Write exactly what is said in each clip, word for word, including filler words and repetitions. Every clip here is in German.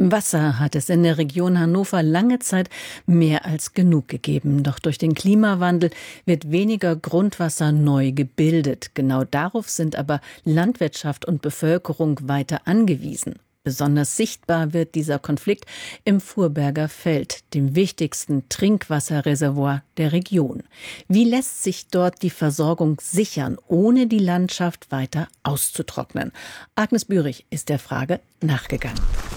Wasser hat es in der Region Hannover lange Zeit mehr als genug gegeben. Doch durch den Klimawandel wird weniger Grundwasser neu gebildet. Genau darauf sind aber Landwirtschaft und Bevölkerung weiter angewiesen. Besonders sichtbar wird dieser Konflikt im Vorberger Feld, dem wichtigsten Trinkwasserreservoir der Region. Wie lässt sich dort die Versorgung sichern, ohne die Landschaft weiter auszutrocknen? Agnes Bührig ist der Frage nachgegangen.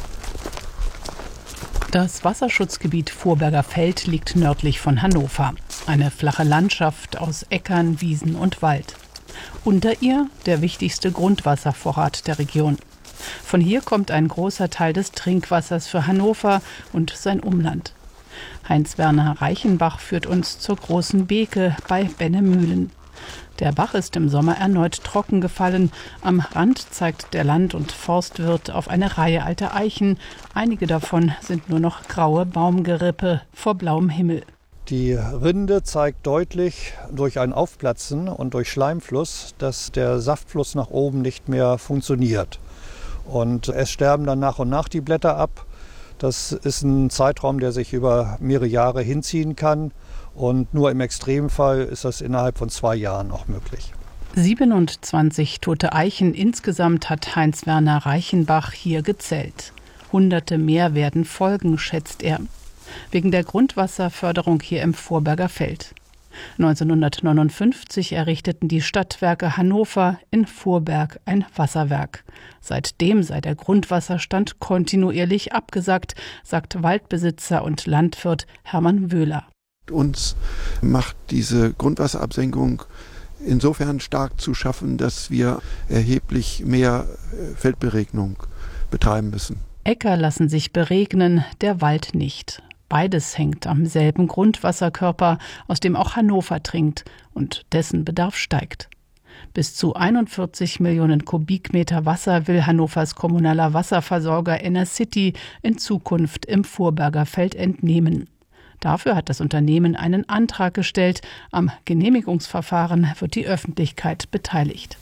Das Wasserschutzgebiet Vorberger Feld liegt nördlich von Hannover. Eine flache Landschaft aus Äckern, Wiesen und Wald. Unter ihr der wichtigste Grundwasservorrat der Region. Von hier kommt ein großer Teil des Trinkwassers für Hannover und sein Umland. Heinz-Werner Reichenbach führt uns zur großen Beeke bei Bennemühlen. Der Bach ist im Sommer erneut trocken gefallen. Am Rand zeigt der Land- und Forstwirt auf eine Reihe alter Eichen. Einige davon sind nur noch graue Baumgerippe vor blauem Himmel. Die Rinde zeigt deutlich durch ein Aufplatzen und durch Schleimfluss, dass der Saftfluss nach oben nicht mehr funktioniert. Und es sterben dann nach und nach die Blätter ab. Das ist ein Zeitraum, der sich über mehrere Jahre hinziehen kann. Und nur im Extremfall ist das innerhalb von zwei Jahren auch möglich. siebenundzwanzig tote Eichen insgesamt hat Heinz-Werner Reichenbach hier gezählt. Hunderte mehr werden folgen, schätzt er. Wegen der Grundwasserförderung hier im Vorberger Feld. neunzehnhundertneunundfünfzig errichteten die Stadtwerke Hannover in Vorberg ein Wasserwerk. Seitdem sei der Grundwasserstand kontinuierlich abgesackt, sagt Waldbesitzer und Landwirt Hermann Wöhler. Uns macht diese Grundwasserabsenkung insofern stark zu schaffen, dass wir erheblich mehr Feldberegnung betreiben müssen. Äcker lassen sich beregnen, der Wald nicht. Beides hängt am selben Grundwasserkörper, aus dem auch Hannover trinkt und dessen Bedarf steigt. Bis zu einundvierzig Millionen Kubikmeter Wasser will Hannovers kommunaler Wasserversorger Enercity in Zukunft im Vorberger Feld entnehmen. Dafür hat das Unternehmen einen Antrag gestellt. Am Genehmigungsverfahren wird die Öffentlichkeit beteiligt.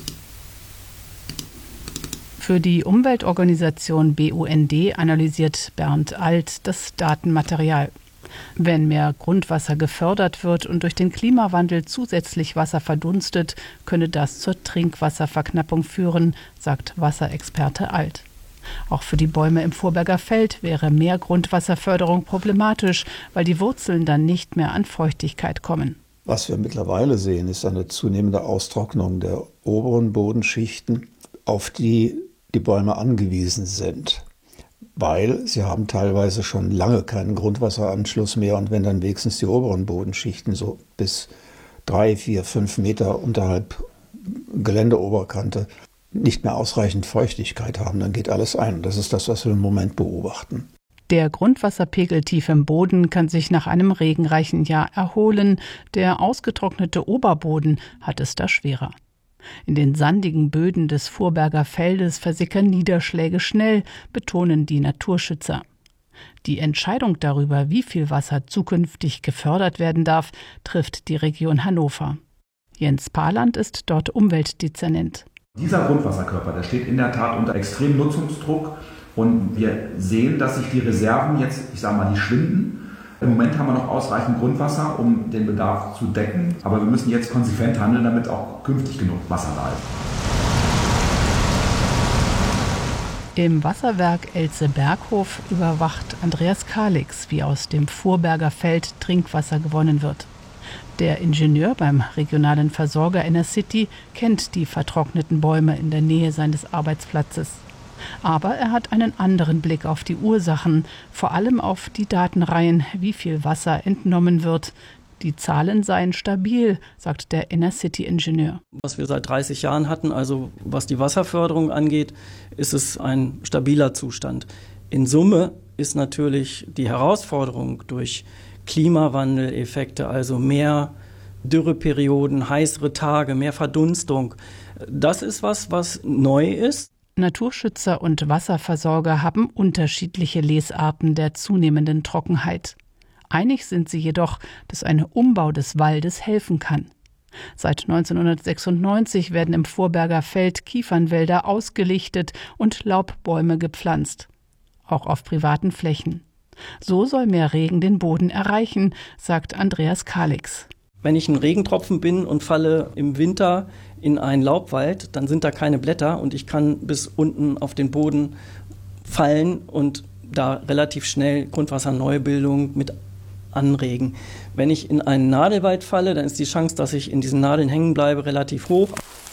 Für die Umweltorganisation B U N D analysiert Bernd Alt das Datenmaterial. Wenn mehr Grundwasser gefördert wird und durch den Klimawandel zusätzlich Wasser verdunstet, könne das zur Trinkwasserverknappung führen, sagt Wasserexperte Alt. Auch für die Bäume im Vorberger Feld wäre mehr Grundwasserförderung problematisch, weil die Wurzeln dann nicht mehr an Feuchtigkeit kommen. Was wir mittlerweile sehen, ist eine zunehmende Austrocknung der oberen Bodenschichten, auf die die Bäume angewiesen sind. Weil sie haben teilweise schon lange keinen Grundwasseranschluss mehr und wenn dann wenigstens die oberen Bodenschichten so bis drei, vier, fünf Meter unterhalb Geländeoberkante nicht mehr ausreichend Feuchtigkeit haben, dann geht alles ein. Das ist das, was wir im Moment beobachten. Der Grundwasserpegel tief im Boden kann sich nach einem regenreichen Jahr erholen. Der ausgetrocknete Oberboden hat es da schwerer. In den sandigen Böden des Vorberger Feldes versickern Niederschläge schnell, betonen die Naturschützer. Die Entscheidung darüber, wie viel Wasser zukünftig gefördert werden darf, trifft die Region Hannover. Jens Paland ist dort Umweltdezernent. Dieser Grundwasserkörper, der steht in der Tat unter extremem Nutzungsdruck und wir sehen, dass sich die Reserven jetzt, ich sage mal, die schwinden. Im Moment haben wir noch ausreichend Grundwasser, um den Bedarf zu decken, aber wir müssen jetzt konsequent handeln, damit auch künftig genug Wasser da ist. Im Wasserwerk Elze-Berghof überwacht Andreas Kalix, wie aus dem Vorberger Feld Trinkwasser gewonnen wird. Der Ingenieur beim regionalen Versorger Enercity kennt die vertrockneten Bäume in der Nähe seines Arbeitsplatzes. Aber er hat einen anderen Blick auf die Ursachen, vor allem auf die Datenreihen, wie viel Wasser entnommen wird. Die Zahlen seien stabil, sagt der Enercity-Ingenieur. Was wir seit dreißig Jahren hatten, also was die Wasserförderung angeht, ist es ein stabiler Zustand. In Summe ist natürlich die Herausforderung durch Klimawandeleffekte, also mehr Dürreperioden, heißere Tage, mehr Verdunstung. Das ist was, was neu ist. Naturschützer und Wasserversorger haben unterschiedliche Lesarten der zunehmenden Trockenheit. Einig sind sie jedoch, dass ein Umbau des Waldes helfen kann. Seit neunzehnhundertsechsundneunzig werden im Vorberger Feld Kiefernwälder ausgelichtet und Laubbäume gepflanzt. auch auf privaten Flächen. So soll mehr Regen den Boden erreichen, sagt Andreas Kalix. Wenn ich ein Regentropfen bin und falle im Winter in einen Laubwald, dann sind da keine Blätter und ich kann bis unten auf den Boden fallen und da relativ schnell Grundwasserneubildung mit anregen. Wenn ich in einen Nadelwald falle, dann ist die Chance, dass ich in diesen Nadeln hängen bleibe, relativ hoch.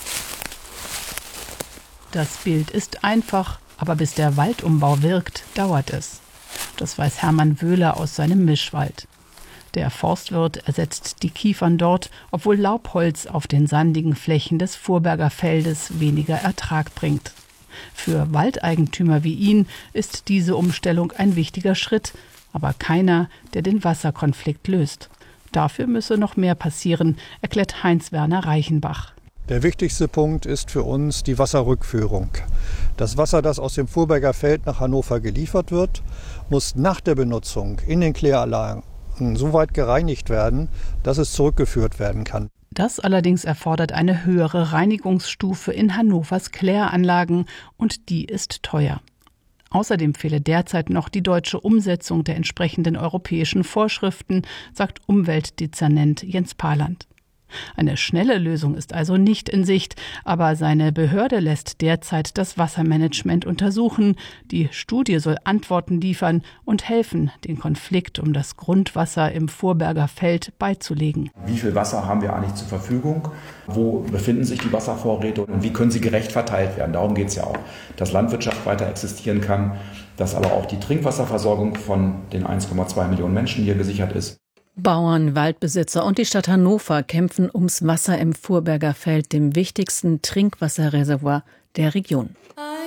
Das Bild ist einfach, aber bis der Waldumbau wirkt, dauert es. Das weiß Hermann Wöhler aus seinem Mischwald. Der Forstwirt ersetzt die Kiefern dort, obwohl Laubholz auf den sandigen Flächen des Vorberger Feldes weniger Ertrag bringt. Für Waldeigentümer wie ihn ist diese Umstellung ein wichtiger Schritt, aber keiner, der den Wasserkonflikt löst. Dafür müsse noch mehr passieren, erklärt Heinz-Werner Reichenbach. Der wichtigste Punkt ist für uns die Wasserrückführung. Das Wasser, das aus dem Vorberger Feld nach Hannover geliefert wird, muss nach der Benutzung in den Kläranlagen so weit gereinigt werden, dass es zurückgeführt werden kann. Das allerdings erfordert eine höhere Reinigungsstufe in Hannovers Kläranlagen und die ist teuer. Außerdem fehle derzeit noch die deutsche Umsetzung der entsprechenden europäischen Vorschriften, sagt Umweltdezernent Jens Paland. Eine schnelle Lösung ist also nicht in Sicht, aber seine Behörde lässt derzeit das Wassermanagement untersuchen. Die Studie soll Antworten liefern und helfen, den Konflikt um das Grundwasser im Vorberger Feld beizulegen. Wie viel Wasser haben wir eigentlich zur Verfügung? Wo befinden sich die Wasservorräte und wie können sie gerecht verteilt werden? Darum geht es ja auch, dass Landwirtschaft weiter existieren kann, dass aber auch die Trinkwasserversorgung von den eins Komma zwei Millionen Menschen hier gesichert ist. Bauern, Waldbesitzer und die Stadt Hannover kämpfen ums Wasser im Vorberger Feld, dem wichtigsten Trinkwasserreservoir der Region.